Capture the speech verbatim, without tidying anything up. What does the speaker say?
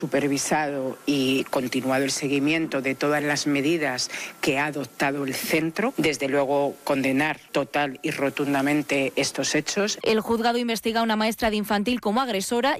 supervisado y continuado el seguimiento de todas las medidas que ha adoptado el centro. Desde luego, condenar total y rotundamente estos hechos. El juzgado investiga a una maestra de infantil como agresora